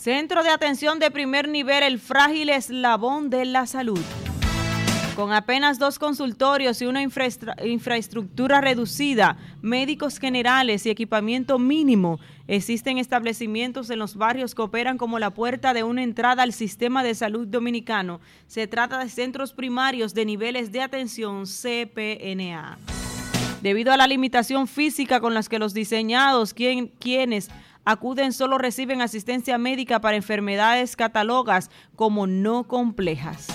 Centro de Atención de Primer Nivel, el frágil eslabón de la salud. Con apenas 2 consultorios y una infraestructura reducida, médicos generales y equipamiento mínimo, existen establecimientos en los barrios que operan como la puerta de una entrada al sistema de salud dominicano. Se trata de centros primarios de niveles de atención CPNA. Debido a la limitación física con las que los diseñados, quienes acuden solo reciben asistencia médica para enfermedades catalogadas como no complejas.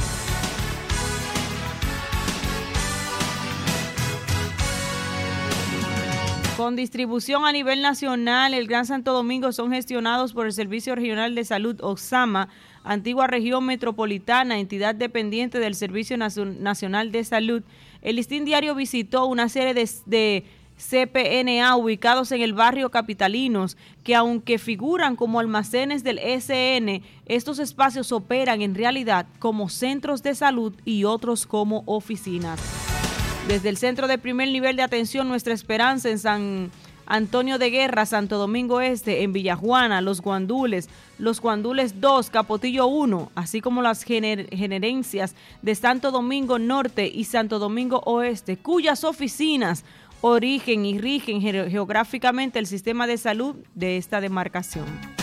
Con distribución a nivel nacional, el Gran Santo Domingo son gestionados por el Servicio Regional de Salud OXAMA, antigua región metropolitana, entidad dependiente del Servicio Nacional de Salud. El Listín Diario visitó una serie de CPNA ubicados en el barrio Capitalinos, que aunque figuran como almacenes del SN, estos espacios operan en realidad como centros de salud y otros como oficinas. Desde el Centro de Primer Nivel de Atención Nuestra Esperanza en San Antonio de Guerra, Santo Domingo Este, en Villajuana, Los Guandules 2, Capotillo 1, así como las gerencias de Santo Domingo Norte y Santo Domingo Oeste, cuyas oficinas origen y rigen geográficamente el sistema de salud de esta demarcación.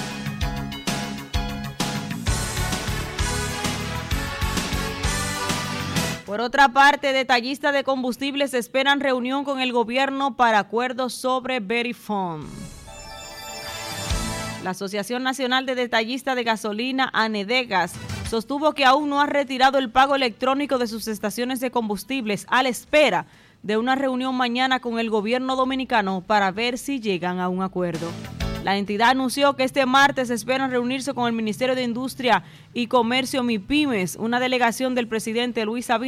Por otra parte, detallistas de combustibles esperan reunión con el gobierno para acuerdos sobre Verifone. La Asociación Nacional de Detallistas de Gasolina, ANEDEGAS, sostuvo que aún no ha retirado el pago electrónico de sus estaciones de combustibles a la espera de una reunión mañana con el gobierno dominicano para ver si llegan a un acuerdo. La entidad anunció que este martes esperan reunirse con el Ministerio de Industria y Comercio MIPYMES, una delegación del presidente Luis Abinader